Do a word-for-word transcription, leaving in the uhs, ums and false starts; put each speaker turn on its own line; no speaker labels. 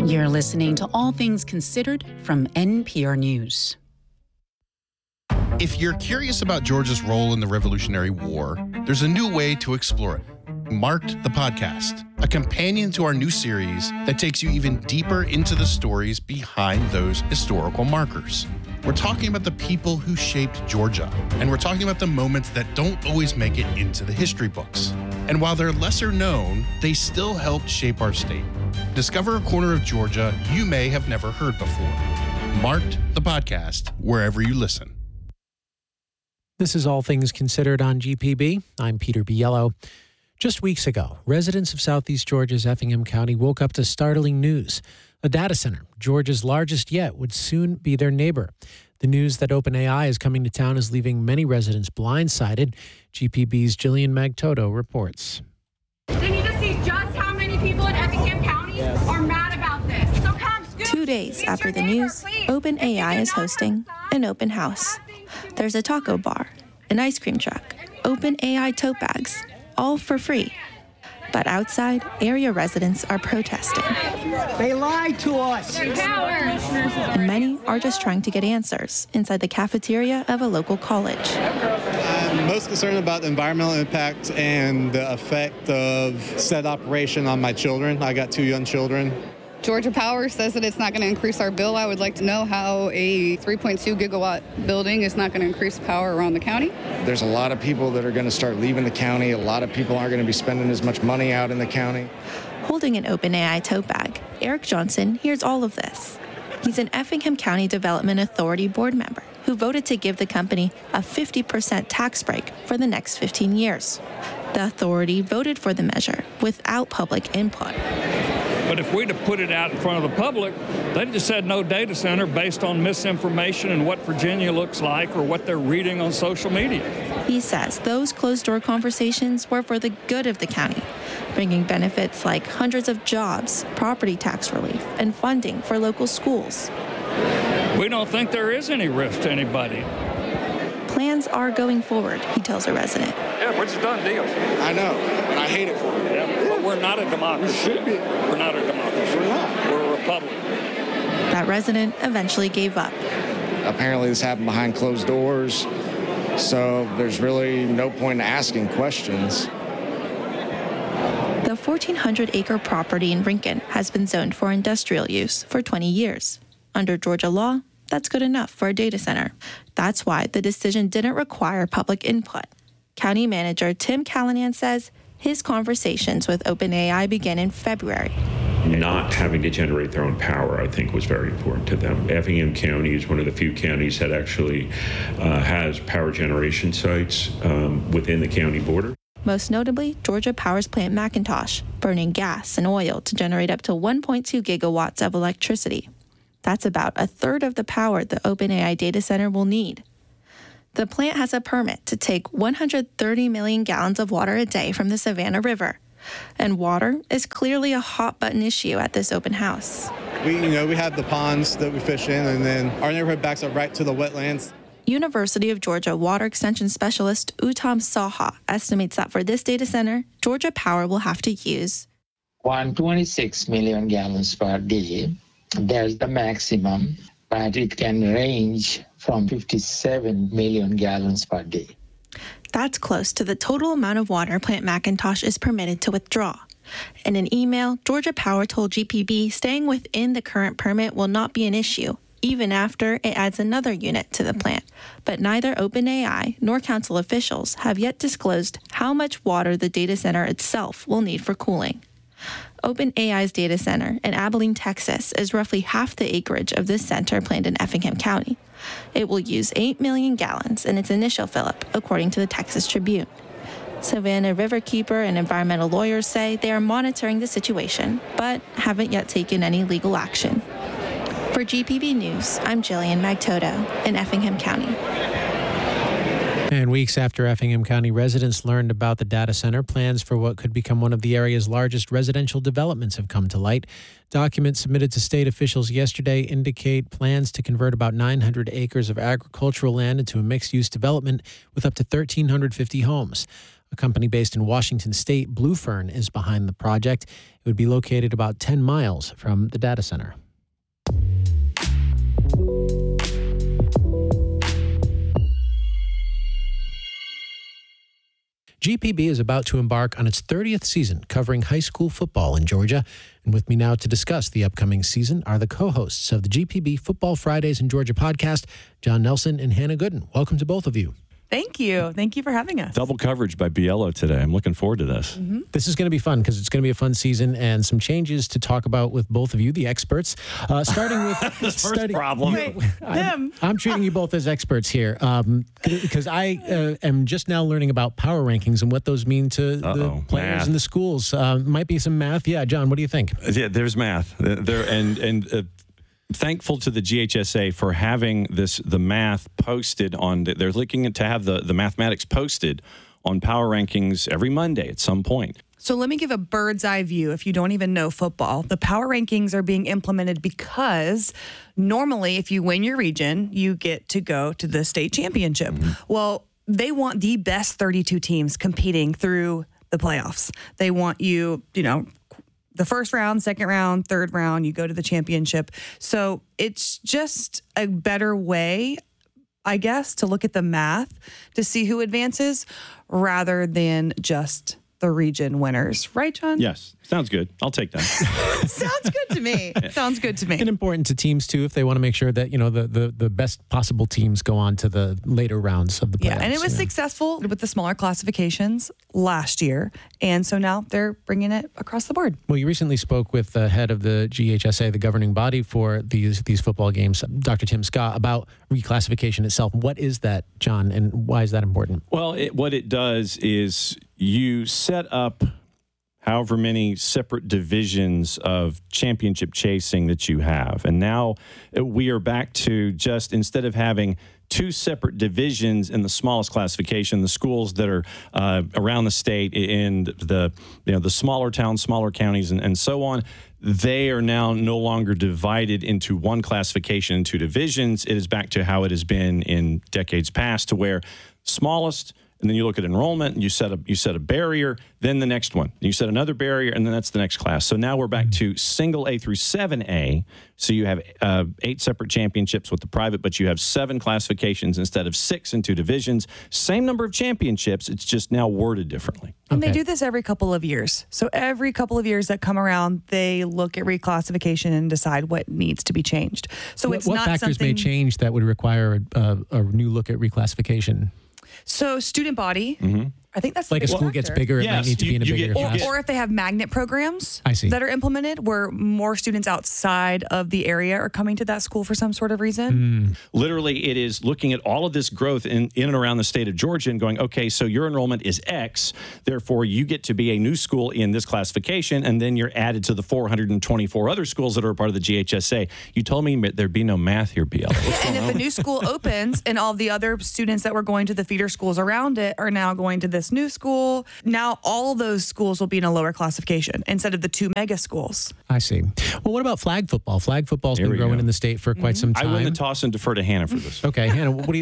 You're listening to All Things Considered from N P R News.
If you're curious about Georgia's role in the Revolutionary War, there's a new way to explore it. Marked the Podcast, a companion to our new series that takes you even deeper into the stories behind those historical markers. We're talking about the people who shaped Georgia, and we're talking about the moments that don't always make it into the history books. And while they're lesser known, they still helped shape our state. Discover a corner of Georgia you may have never heard before. Marked the Podcast, wherever you listen.
This is All Things Considered on G P B. I'm Peter Biello. Just weeks ago, residents of southeast Georgia's Effingham County woke up to startling news. A data center, Georgia's largest yet, would soon be their neighbor. The news that OpenAI is coming to town is leaving many residents blindsided. G P B's Jillian Magtoto reports.
They need to see just how many people in Effingham County yes. are mad about this. So come, scoop.
Two days after the news, OpenAI is hosting an open house. There's a taco bar, an ice cream truck, OpenAI tote bags, all for free. But outside, area residents are protesting.
They lied to us.
And many are just trying to get answers inside the cafeteria of a local college.
I'm most concerned about the environmental impact and the effect of said operation on my children. I got two young children.
Georgia Power says that it's not going to increase our bill. I would like to know how a three point two gigawatt building is not going to increase power around the county.
There's a lot of people that are going to start leaving the county. A lot of people aren't going to be spending as much money out in the county.
Holding an OpenAI tote bag, Eric Johnson hears all of this. He's an Effingham County Development Authority board member who voted to give the company a fifty percent tax break for the next fifteen years. The authority voted for the measure without public input.
But if we'd have put it out in front of the public, they'd just said no data center based on misinformation and what Virginia looks like or what they're reading on social media.
He says those closed-door conversations were for the good of the county, bringing benefits like hundreds of jobs, property tax relief, and funding for local schools.
We don't think there is any risk to anybody.
Plans are going forward, he tells a resident.
Yeah, it's a done deal.
I know, and I hate it for you.
Yeah, but we're not a democracy.
We should be.
We're not a democracy.
We're not.
We're a republic.
That resident eventually gave up.
Apparently this happened behind closed doors, so there's really no point in asking questions.
The fourteen hundred acre property in Rincon has been zoned for industrial use for twenty years. Under Georgia law, that's good enough for a data center. That's why the decision didn't require public input. County Manager Tim Callanan says his conversations with OpenAI began in February.
Not having to generate their own power, I think, was very important to them. Effingham County is one of the few counties that actually uh, has power generation sites um, within the county border.
Most notably, Georgia Power's Plant McIntosh, burning gas and oil to generate up to one point two gigawatts of electricity. That's about a third of the power the OpenAI data center will need. The plant has a permit to take one hundred thirty million gallons of water a day from the Savannah River. And water is clearly a hot-button issue at this open house.
We, you know, we have the ponds that we fish in, and then our neighborhood backs up right to the wetlands.
University of Georgia Water Extension Specialist Uttam Saha estimates that for this data center, Georgia Power will have to use
one hundred twenty-six million gallons per day. That's the maximum, but it can range from fifty-seven million gallons per day.
That's close to the total amount of water Plant McIntosh is permitted to withdraw. In an email, Georgia Power told G P B staying within the current permit will not be an issue, even after it adds another unit to the plant. But neither OpenAI nor council officials have yet disclosed how much water the data center itself will need for cooling. OpenAI's data center in Abilene, Texas, is roughly half the acreage of this center planned in Effingham County. It will use eight million gallons in its initial fill-up, according to the Texas Tribune. Savannah Riverkeeper and environmental lawyers say they are monitoring the situation, but haven't yet taken any legal action. For G P B News, I'm Jillian Magtoto in Effingham County.
And weeks after Effingham County residents learned about the data center, plans for what could become one of the area's largest residential developments have come to light. Documents submitted to state officials yesterday indicate plans to convert about nine hundred acres of agricultural land into a mixed-use development with up to one thousand three hundred fifty homes. A company based in Washington State, Blue Fern, is behind the project. It would be located about ten miles from the data center. G P B is about to embark on its thirtieth season covering high school football in Georgia. And with me now to discuss the upcoming season are the co-hosts of the G P B Football Fridays in Georgia podcast, John Nelson and Hannah Gooden. Welcome to both of you.
Thank you. Thank you for having us.
Double coverage by Biello today. I'm looking forward to this.
Mm-hmm. This is going to be fun because it's going to be a fun season and some changes to talk about with both of you, the experts. Uh, starting with
the first
starting,
problem.
Wait, I'm, I'm treating you both as experts here um, because I uh, am just now learning about power rankings and what those mean to
Uh-oh,
the players
math.
in the schools. Uh, might be some math. Yeah, John, what do you think?
Yeah, there's math. There and and. Uh, Thankful to the G H S A for having this the math posted on. They're looking to have the, the mathematics posted on power rankings every Monday at some point.
So let me give a bird's eye view if you don't even know football. The power rankings are being implemented because normally if you win your region, you get to go to the state championship. Mm-hmm. Well, they want the best thirty-two teams competing through the playoffs. They want you, you know, the first round, second round, third round, you go to the championship. So it's just a better way, I guess, to look at the math to see who advances rather than just the region winners. Right, John?
Yes. Sounds good. I'll take that.
Sounds good to me. Sounds good to me.
And important to teams, too, if they want to make sure that, you know, the, the, the best possible teams go on to the later rounds of the playoffs.
Yeah, and it was
yeah.
successful with the smaller classifications last year. And so now they're bringing it across the board.
Well, you recently spoke with the head of the G H S A, the governing body for these these football games, Doctor Tim Scott, about reclassification itself. What is that, John, and why is that important?
Well, it, what it does is you set up however many separate divisions of championship chasing that you have. And now we are back to just, instead of having two separate divisions in the smallest classification, the schools that are uh, around the state in the, you know, the smaller towns, smaller counties, and, and so on, they are now no longer divided into one classification and two divisions. It is back to how it has been in decades past, to where smallest, and then you look at enrollment, and you set a you set a barrier, then the next one. You set another barrier, and then that's the next class. So now we're back to single A through seven A. So you have uh, eight separate championships with the private, but you have seven classifications instead of six in two divisions. Same number of championships, it's just now worded differently.
And
Okay.
they do this every couple of years. So every couple of years that come around, they look at reclassification and decide what needs to be changed. So
what
it's
what
not
factors
something.
may change that would require a, a, a new look at reclassification?
So student body,
Mm-hmm.
I think that's the
Like a
biggest
school gets
factor.
bigger, it
Yes,
might need to
you-
be in a
you
bigger
get-
class.
Or if they have magnet programs
I see.
that are implemented where more students outside of the area are coming to that school for some sort of reason.
Literally, it is looking at all of this growth in, in and around the state of Georgia and going, okay, so your enrollment is X, therefore you get to be a new school in this classification, and then you're added to the four hundred twenty-four other schools that are a part of the G H S A. You told me there'd be no math here, B L. What's
And
going
if
on?
a new school opens and all the other students that were going to the feeder schools around it are now going to this new school, now all those schools will be in a lower classification instead of the two mega schools.
I see. Well, what about flag football? Flag football's
Here
been
we
growing
go.
in the state for quite some
I
time.
win the toss and defer to Hannah for this.
Okay, Hannah, what do you